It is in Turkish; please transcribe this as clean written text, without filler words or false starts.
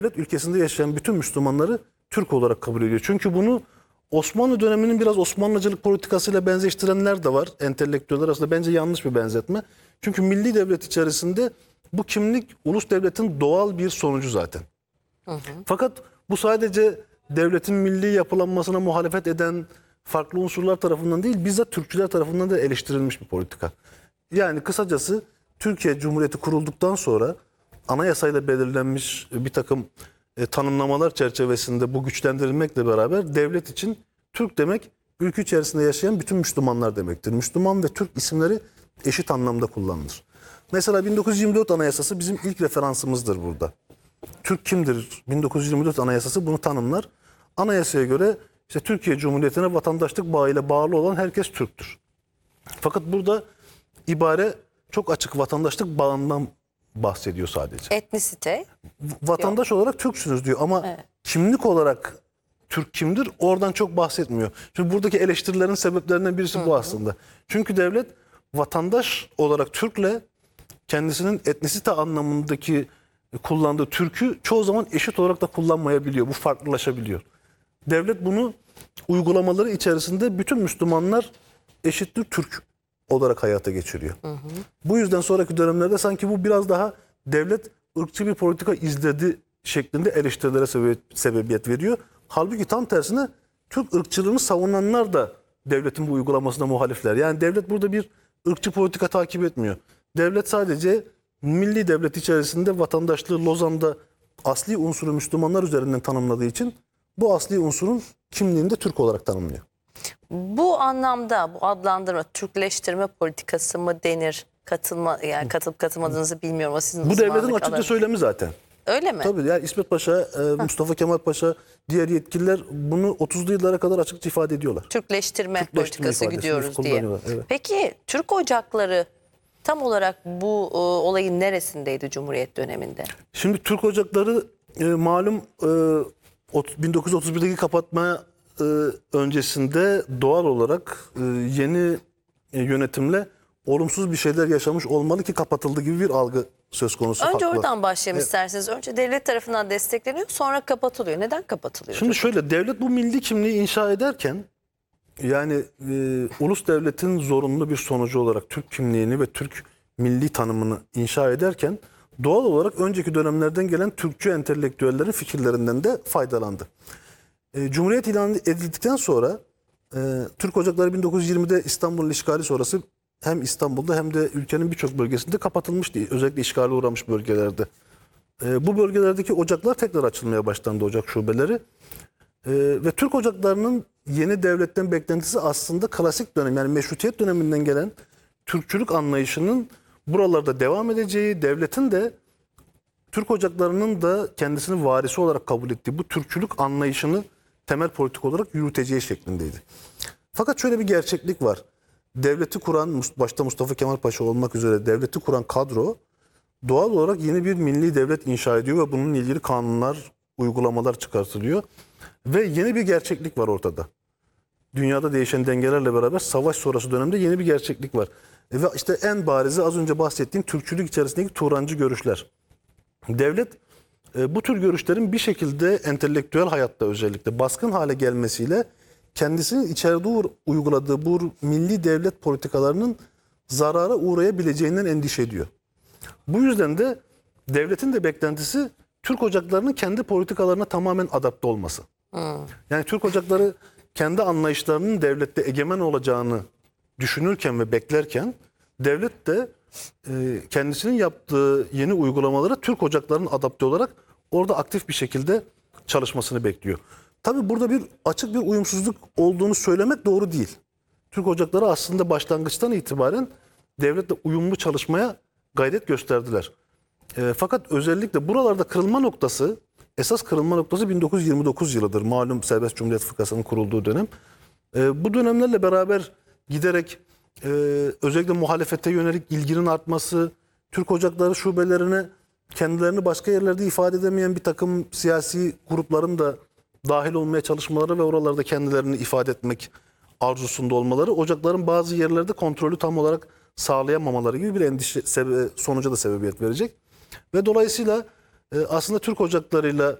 devlet ülkesinde yaşayan bütün Müslümanları Türk olarak kabul ediyor. Çünkü bunu Osmanlı döneminin biraz Osmanlıcılık politikasıyla benzeştirenler de var. Entelektüeller arasında bence yanlış bir benzetme. Çünkü milli devlet içerisinde bu kimlik ulus devletin doğal bir sonucu zaten. Fakat bu sadece devletin milli yapılanmasına muhalefet eden farklı unsurlar tarafından değil, bizzat Türkçüler tarafından da eleştirilmiş bir politika. Yani kısacası Türkiye Cumhuriyeti kurulduktan sonra anayasayla belirlenmiş bir takım tanımlamalar çerçevesinde bu güçlendirilmekle beraber devlet için Türk demek ülke içerisinde yaşayan bütün Müslümanlar demektir. Müslüman ve Türk isimleri eşit anlamda kullanılır. Mesela 1924 Anayasası bizim ilk referansımızdır burada. Türk kimdir? 1924 Anayasası bunu tanımlar. Anayasaya göre işte Türkiye Cumhuriyeti'ne vatandaşlık bağıyla bağlı olan herkes Türktür. Fakat burada ibare çok açık, vatandaşlık bağından bahsediyor sadece. Etnisite. Vatandaş olarak Türksünüz diyor ama kimlik olarak Türk kimdir? Oradan çok bahsetmiyor. Şimdi buradaki eleştirilerin sebeplerinden birisi bu aslında. Çünkü devlet vatandaş olarak Türk'le kendisinin etnisite anlamındaki kullandığı Türk'ü çoğu zaman eşit olarak da kullanmayabiliyor. Bu farklılaşabiliyor. Devlet bunu uygulamaları içerisinde bütün Müslümanlar eşittir Türk olarak hayata geçiriyor. Bu yüzden sonraki dönemlerde sanki bu biraz daha devlet ırkçı bir politika izledi şeklinde eleştirilere sebebiyet veriyor. Halbuki tam tersine Türk ırkçılığını savunanlar da devletin bu uygulamasına muhalifler. Yani devlet burada bir ırkçı politika takip etmiyor. Devlet sadece milli devlet içerisinde vatandaşlığı Lozan'da asli unsuru Müslümanlar üzerinden tanımladığı için bu asli unsurun kimliğini de Türk olarak tanımlıyor. Bu anlamda bu adlandırma Türkleştirme politikası mı denir? Katılma, yani katılıp katılmadığınızı bilmiyorum ama sizin Bu devletin uzmanlık açıkça alanınız. söylemi zaten. Öyle mi? Tabii yani İsmet Paşa, Mustafa Kemal Paşa, diğer yetkililer bunu 30'lu yıllara kadar açıkça ifade ediyorlar. Türkleştirme politikası ifadesini gidiyoruz diye. kullanıyorlar, evet. Peki Türk ocakları tam olarak bu olayın neresindeydi Cumhuriyet döneminde? Şimdi Türk Ocakları malum 1931'deki kapatma öncesinde doğal olarak yeni yönetimle olumsuz bir şeyler yaşamış olmalı ki kapatıldı gibi bir algı söz konusu. Önce haklı. oradan başlayalım isterseniz. Önce devlet tarafından destekleniyor, sonra kapatılıyor. Neden kapatılıyor? Şimdi şöyle, devlet bu milli kimliği inşa ederken yani ulus devletin zorunlu bir sonucu olarak Türk kimliğini ve Türk milli tanımını inşa ederken doğal olarak önceki dönemlerden gelen Türkçü entelektüellerin fikirlerinden de faydalandı. Cumhuriyet ilan edildikten sonra Türk Ocakları 1920'de İstanbul'un işgali sonrası hem İstanbul'da hem de ülkenin birçok bölgesinde kapatılmıştı. Özellikle işgale uğramış bölgelerde. Bu bölgelerdeki ocaklar tekrar açılmaya başlandı, ocak şubeleri. Ve Türk ocaklarının yeni devletten beklentisi aslında klasik dönem, yani meşrutiyet döneminden gelen Türkçülük anlayışının buralarda devam edeceği, devletin de Türk ocaklarının da kendisini varisi olarak kabul ettiği bu Türkçülük anlayışını temel politik olarak yürüteceği şeklindeydi. Fakat şöyle bir gerçeklik var. Devleti kuran, başta Mustafa Kemal Paşa olmak üzere devleti kuran kadro doğal olarak yeni bir milli devlet inşa ediyor ve bununla ilgili kanunlar, uygulamalar çıkartılıyor. Ve yeni bir gerçeklik var ortada. Dünyada değişen dengelerle beraber savaş sonrası dönemde yeni bir gerçeklik var. Ve işte en barizi az önce bahsettiğim Türkçülük içerisindeki Turancı görüşler. Devlet bu tür görüşlerin bir şekilde entelektüel hayatta özellikle baskın hale gelmesiyle kendisinin içeride uyguladığı bu milli devlet politikalarının zarara uğrayabileceğinden endişe ediyor. Bu yüzden de devletin de beklentisi Türk ocaklarının kendi politikalarına tamamen adapte olması. Yani Türk ocakları kendi anlayışlarının devlette egemen olacağını düşünürken ve beklerken devlet de kendisinin yaptığı yeni uygulamalara Türk ocaklarının adapte olarak orada aktif bir şekilde çalışmasını bekliyor. Tabii burada bir açık bir uyumsuzluk olduğunu söylemek doğru değil. Türk ocakları aslında başlangıçtan itibaren devletle uyumlu çalışmaya gayret gösterdiler. Fakat özellikle buralarda kırılma noktası, esas kırılma noktası 1929 yılıdır. Malum Serbest Cumhuriyet Fırkası'nın kurulduğu dönem. Bu dönemlerle beraber giderek özellikle muhalefete yönelik ilginin artması, Türk ocakları şubelerine kendilerini başka yerlerde ifade edemeyen bir takım siyasi grupların da dahil olmaya çalışmaları ve oralarda kendilerini ifade etmek arzusunda olmaları, ocakların bazı yerlerde kontrolü tam olarak sağlayamamaları gibi bir endişe sonuca da sebebiyet verecek. Ve dolayısıyla aslında Türk ocaklarıyla